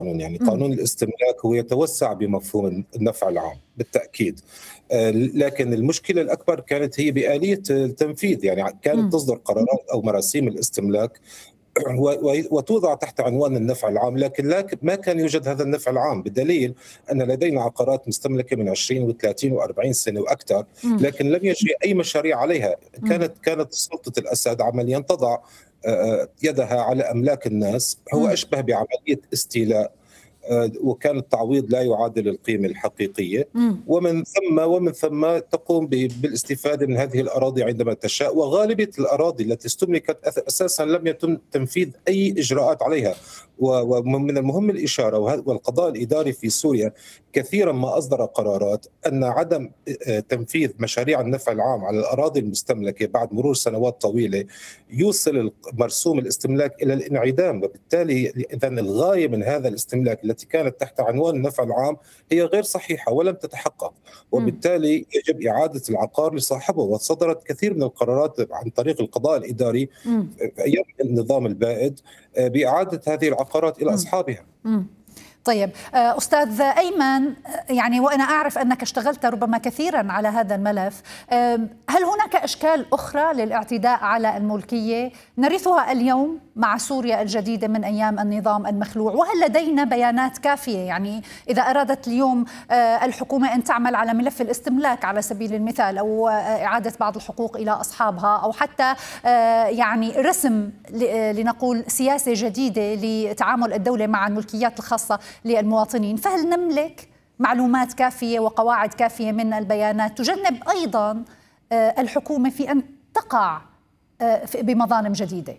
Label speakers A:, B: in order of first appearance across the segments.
A: يعني قانون الاستملاك هو يتوسع بمفهوم النفع العام بالتأكيد. لكن المشكلة الأكبر كانت هي بآلية التنفيذ، يعني كانت تصدر قرارات أو مراسيم الاستملاك وتوضع تحت عنوان النفع العام، لكن ما كان يوجد هذا النفع العام، بدليل أن لدينا عقارات مستملكة من 20 و30 و40 سنة وأكثر، لكن لم يجري أي مشاريع عليها. كانت سلطة الأسد عمليا تضع يدها على أملاك الناس، هو أشبه بعملية استيلاء، وكان التعويض لا يعادل القيمة الحقيقية. ومن ثم تقوم بالاستفادة من هذه الأراضي عندما تشاء، وغالبية الأراضي التي استملكت أساسا لم يتم تنفيذ أي إجراءات عليها. ومن المهم الإشارة، والقضاء الإداري في سوريا كثيرا ما أصدر قرارات أن عدم تنفيذ مشاريع النفع العام على الأراضي المستملكة بعد مرور سنوات طويلة يوصل مرسوم الاستملاك إلى الانعدام، وبالتالي إذن الغاية من هذا الاستملاك التي كانت تحت عنوان النفع العام هي غير صحيحة ولم تتحقق، وبالتالي يجب إعادة العقار لصاحبه. وصدرت كثير من القرارات عن طريق القضاء الإداري في أيام النظام البائد بإعادة هذه العقارات إلى أصحابها.
B: طيب أستاذ أيمن، يعني وأنا أعرف أنك اشتغلت ربما كثيرا على هذا الملف، هل هناك أشكال أخرى للاعتداء على الملكية نرثها اليوم مع سوريا الجديدة من أيام النظام المخلوع؟ وهل لدينا بيانات كافية؟ يعني إذا أرادت اليوم الحكومة أن تعمل على ملف الاستملاك على سبيل المثال، أو إعادة بعض الحقوق إلى أصحابها، أو حتى يعني رسم لنقول سياسة جديدة لتعامل الدولة مع الملكيات الخاصة للمواطنين، فهل نملك معلومات كافية وقواعد كافية من البيانات تجنب أيضا الحكومة في أن تقع بمظالم جديدة؟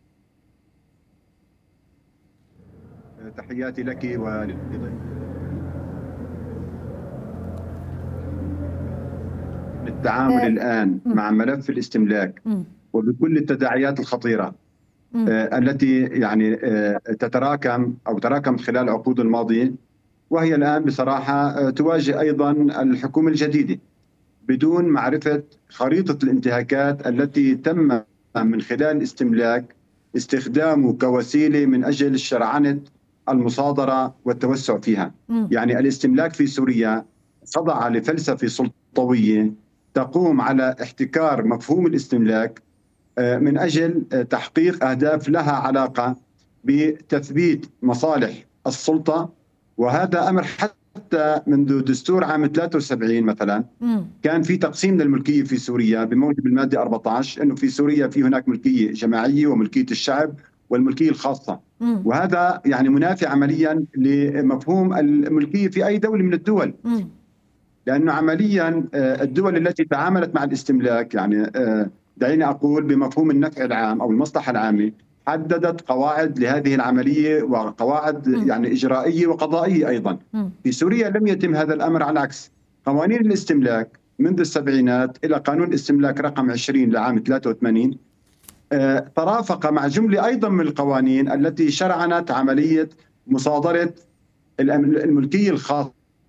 C: تحياتي لك ولضيفك. التعامل الآن مع ملف الاستملاك وبكل التداعيات الخطيرة التي يعني تراكم خلال العقود الماضية، وهي الآن بصراحة تواجه أيضا الحكومة الجديدة بدون معرفة خريطة الانتهاكات التي تم من خلال الاستملاك استخدامه كوسيلة من أجل شرعنة المصادرة والتوسع فيها. يعني الاستملاك في سوريا خضع لفلسفة سلطوية تقوم على احتكار مفهوم الاستملاك من أجل تحقيق أهداف لها علاقة بتثبيت مصالح السلطة. وهذا أمر حتى منذ دستور عام 73 مثلا كان في تقسيم للملكية في سوريا بموجب المادة 14، أنه في سوريا في هناك ملكية جماعية وملكية الشعب والملكية الخاصة، وهذا يعني منافي عمليا لمفهوم الملكية في أي دولة من الدول، لأنه عمليا الدول التي تعاملت مع الاستملاك يعني دعيني أقول بمفهوم النفع العام أو المصلحة العامة حددت قواعد لهذه العملية وقواعد يعني إجرائية وقضائية أيضا. في سوريا لم يتم هذا الأمر، على العكس قوانين الاستملاك منذ السبعينات إلى قانون الاستملاك رقم 20 لعام 83 ترافق مع جملة أيضا من القوانين التي شرعنت عملية مصادرة الملكية الخاصة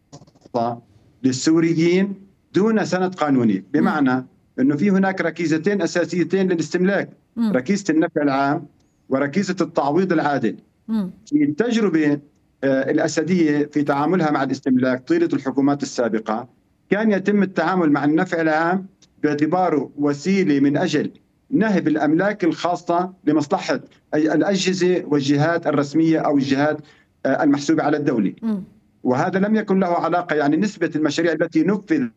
C: للسوريين دون سند قانوني، بمعنى أنه في هناك ركيزتين أساسيتين للاستملاك، ركيزة النفع العام وركيزة التعويض العادل. في التجربة الأسدية في تعاملها مع الاستملاك طيلة الحكومات السابقة كان يتم التعامل مع النفع العام باعتباره وسيلة من أجل نهب الأملاك الخاصة لمصلحة الأجهزة والجهات الرسمية أو الجهات المحسوبة على الدولة، وهذا لم يكن له علاقة. يعني نسبة المشاريع التي نفذت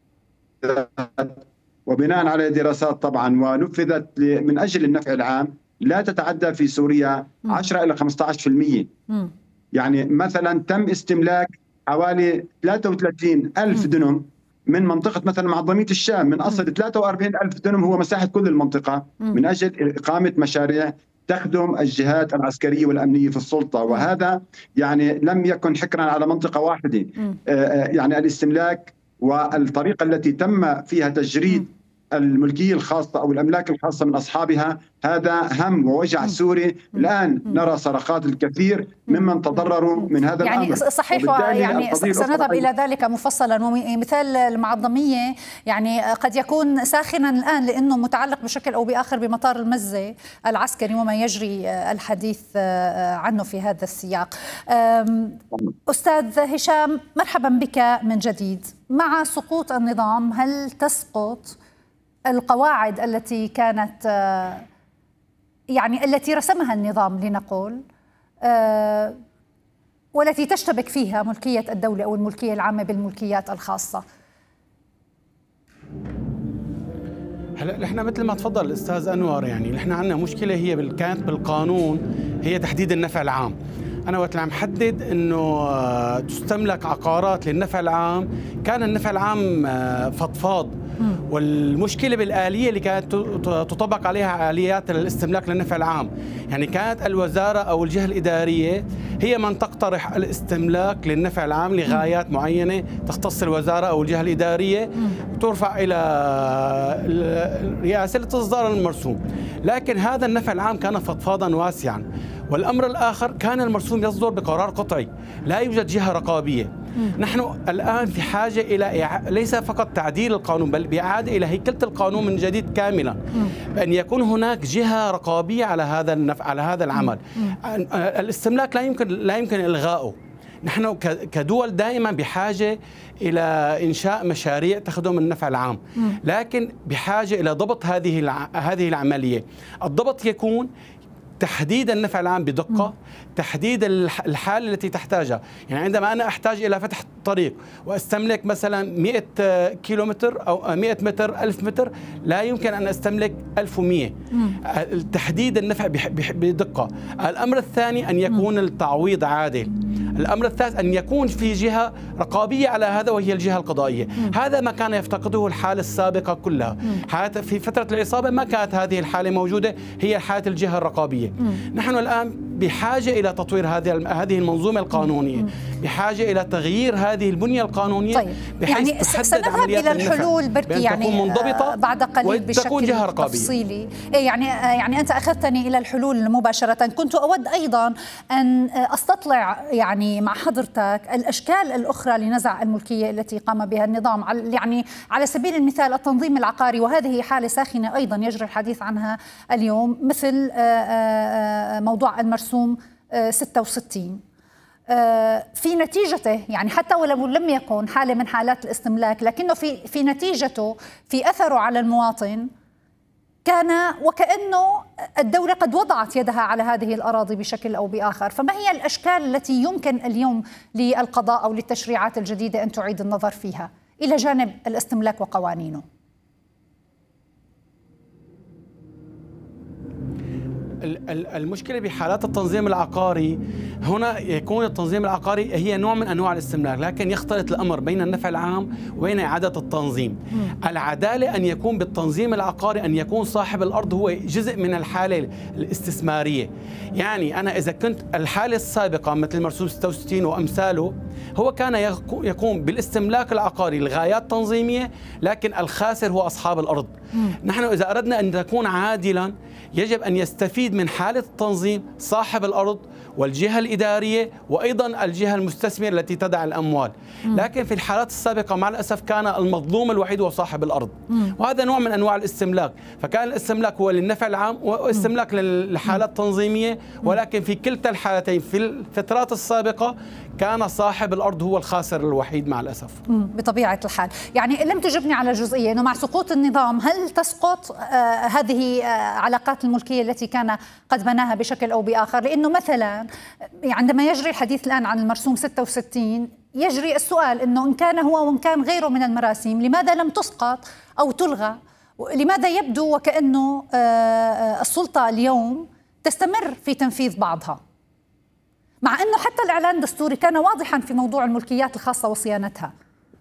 C: وبناء على دراسات طبعا ونفذت من أجل النفع العام لا تتعدى في سوريا 10 إلى 15%. يعني مثلا تم استملاك حوالي 33 ألف دنم من منطقة مثلا معظمية الشام، من أصل 43 ألف دنم هو مساحة كل المنطقة، من أجل إقامة مشاريع تخدم الجهات العسكرية والأمنية في السلطة، وهذا يعني لم يكن حكرا على منطقة واحدة. يعني الاستملاك والطريقة التي تم فيها تجريد الملكية الخاصة أو الأملاك الخاصة من أصحابها هذا هم ووجع سوري. الآن نرى صرخات الكثير ممن تضرروا من هذا
B: يعني
C: الأمر.
B: صحيح، يعني سنذهب إلى ذلك مفصلا. ومثال المعظمية يعني قد يكون ساخنا الآن لأنه متعلق بشكل أو بآخر بمطار المزة العسكري وما يجري الحديث عنه في هذا السياق. أستاذ هشام، مرحبا بك من جديد. مع سقوط النظام هل تسقط القواعد التي كانت يعني التي رسمها النظام لنقول والتي تشتبك فيها ملكية الدولة أو الملكية العامة بالملكيات الخاصة؟
D: هلا نحن مثل ما تفضل الأستاذ أنور، يعني نحن عندنا مشكلة هي كانت بالقانون، هي تحديد النفع العام. أنا وقت عم حدد إنه تستملك عقارات للنفع العام كان النفع العام فضفاض، والمشكلة بالآلية اللي كانت تطبق عليها آليات الاستملاك للنفع العام. يعني كانت الوزارة أو الجهة الإدارية هي من تقترح الاستملاك للنفع العام لغايات معينة تختص الوزارة أو الجهة الإدارية وترفع إلى الرئاسة لتصدر المرسوم. لكن هذا النفع العام كان فضفاضا واسعا. والأمر الآخر كان المرسوم يصدر بقرار قطعي، لا يوجد جهة رقابية. نحن الآن في حاجة إلى ليس فقط تعديل القانون بل بإعادة إلى هيكلة القانون من جديد كاملا، بأن يكون هناك جهة رقابية على هذا على هذا العمل. الاستملاك لا يمكن إلغائه. نحن كدول دائما بحاجة إلى إنشاء مشاريع تخدم النفع العام، لكن بحاجة إلى ضبط هذه العملية. الضبط يكون تحديد النفع العام بدقة، تحديد الحالة التي تحتاجها. يعني عندما أنا أحتاج إلى فتح طريق وأستملك مثلا 100 كيلومتر أو 100 متر 1000 متر، لا يمكن أن أستملك 1100. تحديد النفع بدقة. الأمر الثاني أن يكون التعويض عادل. الأمر الثالث أن يكون في جهة رقابية على هذا وهي الجهة القضائية. هذا ما كان يفتقده الحالة السابقة كلها. في فترة العصابة ما كانت هذه الحالة موجودة، هي حالة الجهة الرقابية. نحن الآن بحاجة إلى تطوير هذه المنظومة القانونية، بحاجة إلى تغيير هذه البنية القانونية.
B: طيب يعني سنذهب إلى الحلول بركي يعني
D: منضبطة
B: بعد قليل بشكل تفصيلي. يعني أنت أخذتني إلى الحلول مباشرة. كنت أود أيضا أن أستطلع يعني مع حضرتك الأشكال الأخرى لنزع الملكية التي قام بها النظام. يعني على سبيل المثال التنظيم العقاري، وهذه حالة ساخنة أيضا يجري الحديث عنها اليوم، مثل موضوع المرسوم 66. في نتيجته يعني حتى ولو لم يكن حالة من حالات الاستملاك، لكنه في نتيجته في أثره على المواطن كان وكأنه الدولة قد وضعت يدها على هذه الأراضي بشكل أو بآخر. فما هي الأشكال التي يمكن اليوم للقضاء أو للتشريعات الجديدة أن تعيد النظر فيها إلى جانب الاستملاك وقوانينه؟
D: المشكلة بحالات التنظيم العقاري، هنا يكون التنظيم العقاري هي نوع من أنواع الاستملاك، لكن يختلط الأمر بين النفع العام وبين إعادة التنظيم. العدالة أن يكون بالتنظيم العقاري أن يكون صاحب الأرض هو جزء من الحالة الاستثمارية. يعني أنا إذا كنت الحالة السابقة مثل مرسوم 66 وأمثاله، هو كان يقوم بالاستملاك العقاري لغايات تنظيمية، لكن الخاسر هو أصحاب الأرض. نحن إذا أردنا أن نكون عادلا يجب أن يستفيد من حالة التنظيم صاحب الأرض والجهة الإدارية وأيضا الجهة المستثمرة التي تدع الأموال. لكن في الحالات السابقة مع الأسف كان المظلوم الوحيد هو صاحب الأرض، وهذا نوع من أنواع الاستملاك. فكان الاستملاك هو للنفع العام واستملاك للحالات التنظيمية، ولكن في كلتا الحالتين في الفترات السابقة كان صاحب الأرض هو الخاسر الوحيد مع الأسف.
B: بطبيعة الحال. يعني لم تجبني على الجزئية أنه مع سقوط النظام هل تسقط هذه علاقات الملكية التي كان قد بناها بشكل أو بآخر؟ لأنه مثلا عندما يجري الحديث الآن عن المرسوم 66 يجري السؤال أنه إن كان هو وإن كان غيره من المراسيم لماذا لم تسقط أو تلغى؟ لماذا يبدو وكأنه السلطة اليوم تستمر في تنفيذ بعضها، مع أنه حتى الإعلان الدستوري كان واضحا في موضوع الملكيات الخاصة وصيانتها؟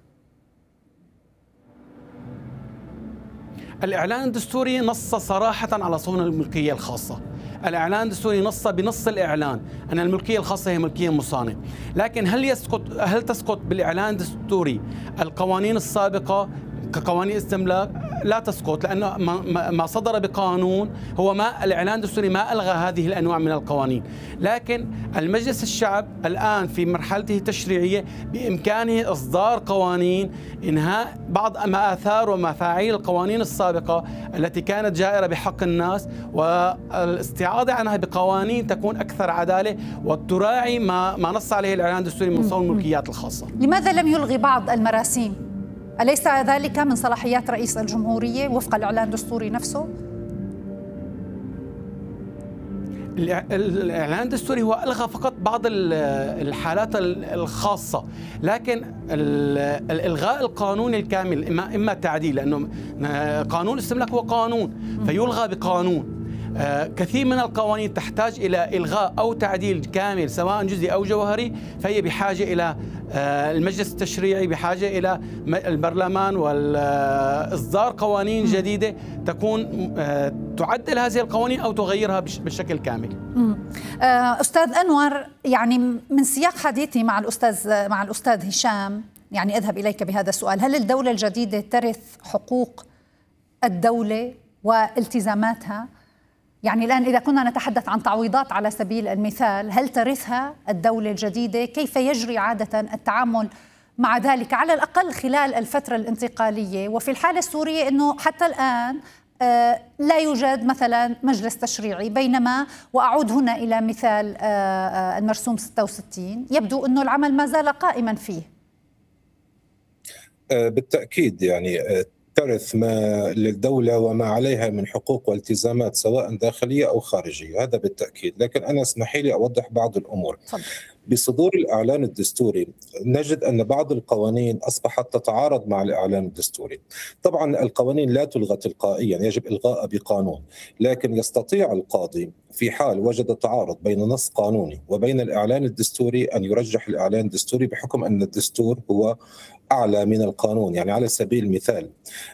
D: الإعلان الدستوري نص صراحة على صون الملكية الخاصة. الإعلان الدستوري نص بنص الإعلان أن الملكية الخاصة هي ملكية مصانة. لكن هل تسقط بالإعلان الدستوري القوانين السابقة؟ كقوانين استملاك لا تسقط، لأنه ما صدر بقانون هو ما الإعلان الدستوري ما ألغى هذه الأنواع من القوانين، لكن المجلس الشعب الآن في مرحلته التشريعية بإمكانه إصدار قوانين إنهاء بعض مآثار ومفاعيل القوانين السابقة التي كانت جائرة بحق الناس، والاستعاضة عنها بقوانين تكون أكثر عدالة وتراعي ما نص عليه الإعلان الدستوري من صون الملكيات الخاصة.
B: لماذا لم يلغي بعض المراسيم؟ أليس ذلك من صلاحيات رئيس الجمهورية وفق الإعلان الدستوري نفسه؟
D: الإعلان الدستوري هو ألغى فقط بعض الحالات الخاصة، لكن الإلغاء القانون الكامل إما تعديل، لأنه قانون الاستملاك هو قانون فيلغى بقانون. كثير من القوانين تحتاج إلى إلغاء أو تعديل كامل سواء جزئي أو جوهري، فهي بحاجة إلى المجلس التشريعي، بحاجة إلى البرلمان والإصدار قوانين جديدة تكون تعدل هذه القوانين أو تغيرها بشكل كامل.
B: أستاذ أنور، يعني من سياق حديثي مع الأستاذ هشام، يعني أذهب إليك بهذا السؤال: هل الدولة الجديدة ترث حقوق الدولة والتزاماتها؟ يعني الآن إذا كنا نتحدث عن تعويضات على سبيل المثال، هل ترثها الدولة الجديدة؟ كيف يجري عادة التعامل مع ذلك على الأقل خلال الفترة الانتقالية؟ وفي الحالة السورية أنه حتى الآن لا يوجد مثلا مجلس تشريعي، بينما وأعود هنا إلى مثال المرسوم 66 يبدو أنه العمل ما زال قائما فيه.
A: بالتأكيد يعني ترث ما للدولة وما عليها من حقوق والتزامات سواء داخلية أو خارجية، هذا بالتأكيد. لكن أنا اسمحي لي أوضح بعض الأمور. بصدور الإعلان الدستوري نجد أن بعض القوانين أصبحت تتعارض مع الإعلان الدستوري. طبعا القوانين لا تلغى تلقائيا، يجب إلغاء بقانون، لكن يستطيع القاضي في حال وجد تعارض بين نص قانوني وبين الإعلان الدستوري أن يرجح الإعلان الدستوري بحكم أن الدستور هو أعلى من القانون. يعني على سبيل المثال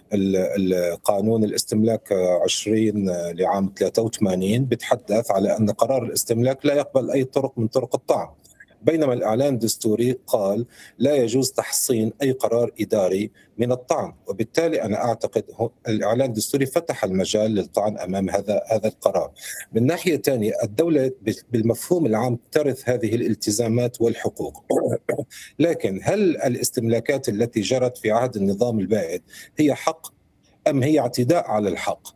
A: القانون الاستملاك 20 لعام 83 بتحدث على أن قرار الاستملاك لا يقبل أي طرق من طرق الطعن، بينما الإعلان الدستوري قال لا يجوز تحصين أي قرار إداري من الطعن. وبالتالي أنا أعتقد الإعلان الدستوري فتح المجال للطعن أمام هذا القرار. من ناحية ثانية الدولة بالمفهوم العام ترث هذه الالتزامات والحقوق، لكن هل الاستملاكات التي جرت في عهد النظام البائد هي حق أم هي اعتداء على الحق؟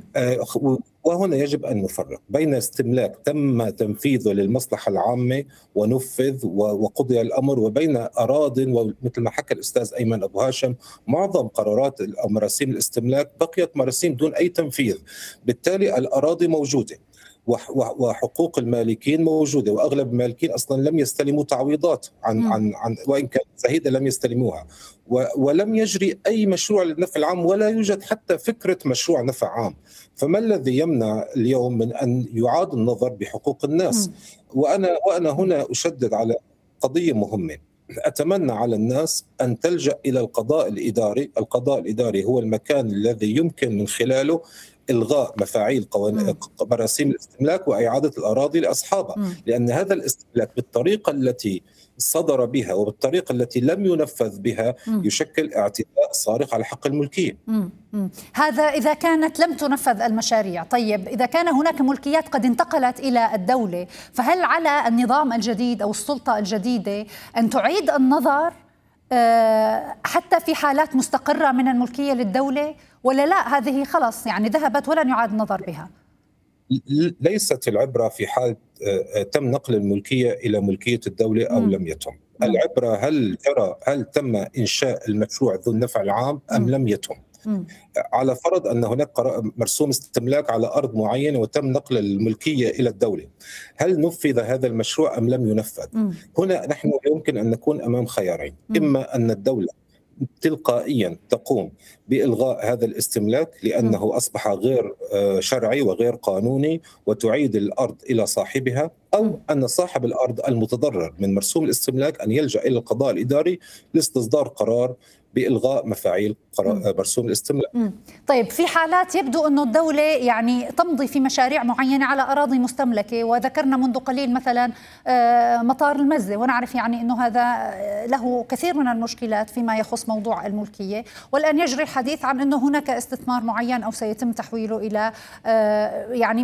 A: وهنا يجب أن نفرق بين استملاك تم تنفيذه للمصلحة العامة ونفذ وقضي الأمر، وبين أراضٍ، ومثل ما حكى الأستاذ أيمن أبو هاشم معظم قرارات أو مراسيم الاستملاك بقيت مراسيم دون أي تنفيذ. بالتالي الأراضي موجودة وحقوق المالكين موجودة، وأغلب المالكين أصلا لم يستلموا تعويضات عن وإن كانت زهيدة لم يستلموها، ولم يجري أي مشروع للنفع العام، ولا يوجد حتى فكرة مشروع نفع عام. فما الذي يمنع اليوم من أن يعاد النظر بحقوق الناس؟ وأنا هنا أشدد على قضية مهمة. أتمنى على الناس أن تلجأ إلى القضاء الإداري. القضاء الإداري هو المكان الذي يمكن من خلاله إلغاء مفاعيل مراسيم الاستملاك وإعادة الأراضي لأصحابها، لأن هذا الاستملاك بالطريقة التي صدر بها وبالطريقة التي لم ينفذ بها يشكل اعتداء صارخ على حق الملكية.
B: هذا إذا كانت لم تنفذ المشاريع. طيب إذا كان هناك ملكيات قد انتقلت إلى الدولة، فهل على النظام الجديد أو السلطة الجديدة أن تعيد النظر حتى في حالات مستقرة من الملكية للدولة، ولا لا هذه خلص يعني ذهبت ولن يعاد النظر بها؟
A: ليست العبرة في حال تم نقل الملكية إلى ملكية الدولة أو لم يتم. العبرة هل تم إنشاء المشروع ذو النفع العام أم لم يتم. على فرض أن هناك مرسوم استملاك على أرض معينة وتم نقل الملكية إلى الدولة، هل نفذ هذا المشروع أم لم ينفذ؟ هنا نحن يمكن أن نكون أمام خيارين: إما أن الدولة تلقائيا تقوم بإلغاء هذا الاستملاك لأنه أصبح غير شرعي وغير قانوني وتعيد الأرض إلى صاحبها، أو أن صاحب الأرض المتضرر من مرسوم الاستملاك أن يلجأ إلى القضاء الإداري لاستصدار قرار بإلغاء مفاعيل مرسوم الاستملاك.
B: طيب في حالات يبدو أنه الدولة يعني تمضي في مشاريع معينة على أراضي مستملكة، وذكرنا منذ قليل مثلا مطار المزة، ونعرف يعني أنه هذا له كثير من المشكلات فيما يخص موضوع الملكية، والآن يجري الحديث عن أنه هناك استثمار معين أو سيتم تحويله إلى يعني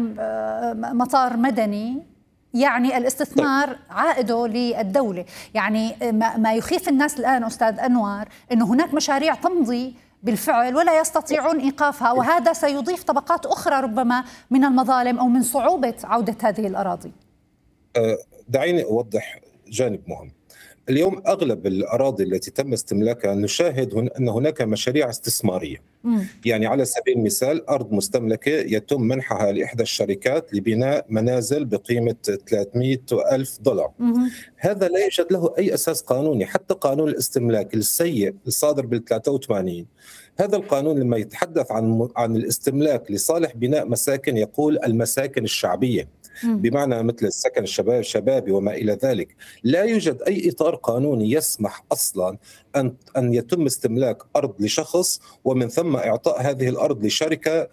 B: مطار مدني، يعني الاستثمار عائده للدولة. يعني ما يخيف الناس الآن أستاذ أنور أنه هناك مشاريع تمضي بالفعل ولا يستطيعون إيقافها، وهذا سيضيف طبقات أخرى ربما من المظالم أو من صعوبة عودة هذه الأراضي.
A: دعيني أوضح جانب مهم. اليوم أغلب الأراضي التي تم استملاكها نشاهد أن هناك مشاريع استثمارية. يعني على سبيل المثال أرض مستملكة يتم منحها لإحدى الشركات لبناء منازل بقيمة 300,000 دولار. هذا لا يوجد له أي أساس قانوني. حتى قانون الاستملاك السيء الصادر بال83 هذا القانون لما يتحدث عن الاستملاك لصالح بناء مساكن يقول المساكن الشعبية، بمعنى مثل السكن الشبابي وما إلى ذلك. لا يوجد أي إطار قانوني يسمح أصلا أن يتم استملاك أرض لشخص ومن ثم إعطاء هذه الأرض لشركة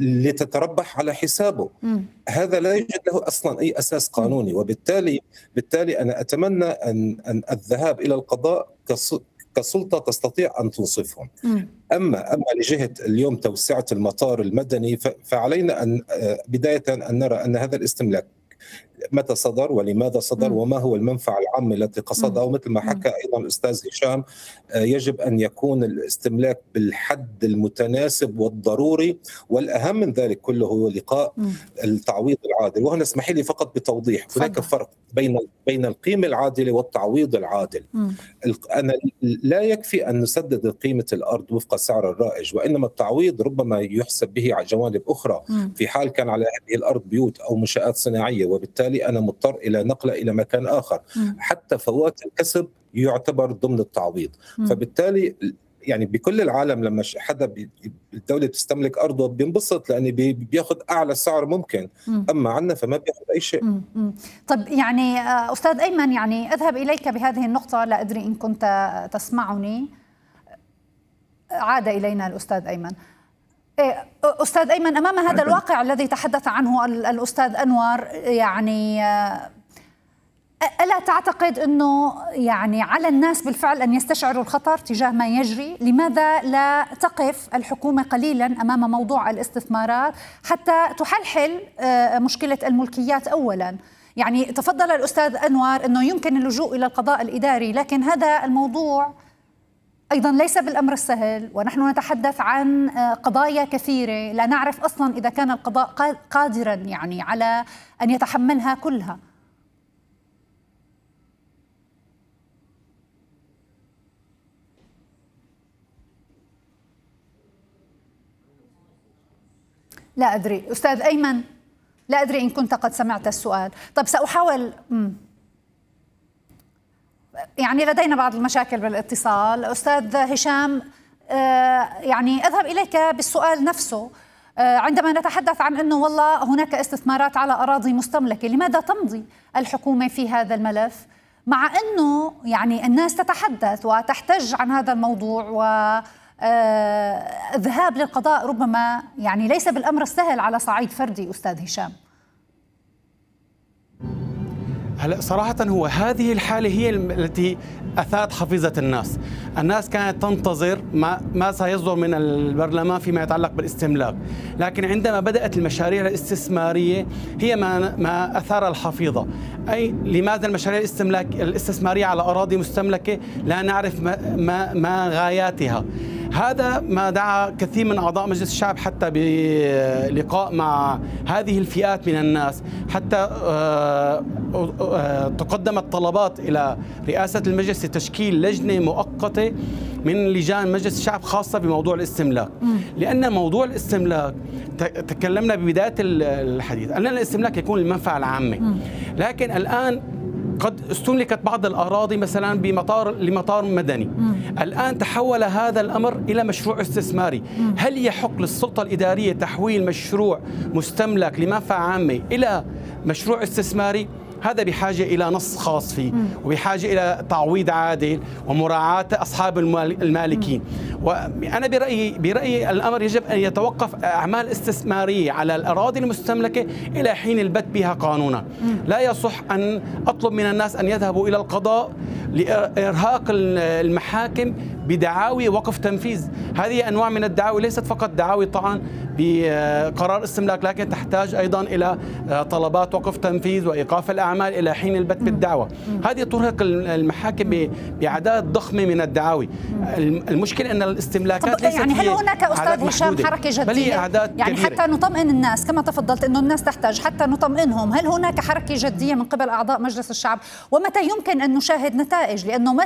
A: لتتربح على حسابه. هذا لا يوجد له أصلا أي أساس قانوني، وبالتالي أنا أتمنى أن الذهاب إلى القضاء كسلطة تستطيع أن تنصفهم. أما لجهة اليوم توسعة المطار المدني، فعلينا أن بداية أن نرى أن هذا الاستملاك متى صدر ولماذا صدر وما هو المنفعة العامة التي قصدها. ومثل ما حكى أيضا الأستاذ هشام، يجب أن يكون الاستملاك بالحد المتناسب والضروري، والأهم من ذلك كله هو لقاء التعويض العادل. وهنا اسمحي لي فقط بتوضيح، هناك فرق بين القيمة العادلة والتعويض العادل. أنا لا يكفي أن نسدد قيمة الأرض وفق سعر الرائج، وإنما التعويض ربما يحسب به على جوانب أخرى في حال كان على هذه الأرض بيوت أو منشآت صناعية، وبالتالي أنا مضطر إلى نقله إلى مكان آخر. حتى فوات الكسب يعتبر ضمن التعويض. فبالتالي يعني بكل العالم لما حدا الدولة تستملك أرضه بينبسط لأنه بياخذ أعلى سعر ممكن، أما عنا فما بياخذ أي شيء.
B: طب يعني أستاذ أيمن، يعني أذهب إليك بهذه النقطة، لا أدري إن كنت تسمعني. عاد إلينا الأستاذ أيمن. أستاذ أيمن، أمام هذا الواقع الذي تحدث عنه الأستاذ أنور، يعني ألا تعتقد أنه يعني على الناس بالفعل أن يستشعروا الخطر تجاه ما يجري؟ لماذا لا تقف الحكومة قليلا أمام موضوع الاستثمارات حتى تحلحل مشكلة الملكيات أولا؟ يعني تفضل الأستاذ أنور أنه يمكن اللجوء إلى القضاء الإداري، لكن هذا الموضوع أيضا ليس بالأمر السهل، ونحن نتحدث عن قضايا كثيرة لا نعرف أصلا إذا كان القضاء قادرا يعني على أن يتحملها كلها. لا أدري أستاذ أيمن، لا أدري إن كنت قد سمعت السؤال. طب سأحاول، يعني لدينا بعض المشاكل بالاتصال. أستاذ هشام، يعني أذهب إليك بالسؤال نفسه. عندما نتحدث عن أنه والله هناك استثمارات على أراضي مستملكة، لماذا تمضي الحكومة في هذا الملف مع أنه يعني الناس تتحدث وتحتج عن هذا الموضوع، والذهاب للقضاء ربما يعني ليس بالأمر السهل على صعيد فردي؟ أستاذ هشام.
D: هلا صراحة هو هذه الحالة هي التي أثارت حفيظة الناس. الناس كانت تنتظر ما سيصدر من البرلمان فيما يتعلق بالاستملاك، لكن عندما بدأت المشاريع الاستثمارية هي ما أثار الحفيظة. أي لماذا المشاريع الاستثمارية على أراضي مستملكة لا نعرف ما غاياتها؟ هذا ما دعا كثير من أعضاء مجلس الشعب حتى بلقاء مع هذه الفئات من الناس، حتى تقدمت طلبات إلى رئاسة المجلس لتشكيل لجنة مؤقتة من لجان مجلس الشعب خاصة بموضوع الاستملاك. لأن موضوع الاستملاك تكلمنا ببداية الحديث أن الاستملاك يكون للمنفعة العامة، لكن الآن قد استملكت بعض الأراضي مثلا لمطار مدني. الآن تحول هذا الأمر إلى مشروع استثماري. هل يحق للسلطة الإدارية تحويل مشروع مستملك لمنفعة عامة إلى مشروع استثماري؟ هذا بحاجة إلى نص خاص فيه، وبحاجة إلى تعويض عادل ومراعاة أصحاب المالكين. وأنا برأيي الأمر يجب أن يتوقف أعمال استثمارية على الأراضي المستملكة إلى حين البت بها قانونا. لا يصح أن أطلب من الناس أن يذهبوا إلى القضاء لإرهاق المحاكم بدعاوي وقف تنفيذ. هذه أنواع من الدعاوي ليست فقط دعاوي طعن بقرار استملاك، لكن تحتاج أيضا إلى طلبات وقف تنفيذ وإيقاف الأعمال إلى حين البت بالدعوة. هذه ترهق المحاكم بأعداد ضخمة من الدعاوي. المشكلة أن الاستملاكات ليست
B: يعني هل هناك أستاذ هشام حركة جدية؟ يعني كبيرة. حتى نطمئن الناس كما تفضلت أنه الناس تحتاج حتى نطمئنهم، هل هناك حركة جدية من قبل أعضاء مجلس الشعب؟ ومتى يمكن أن نشاهد نتائج؟ لأنه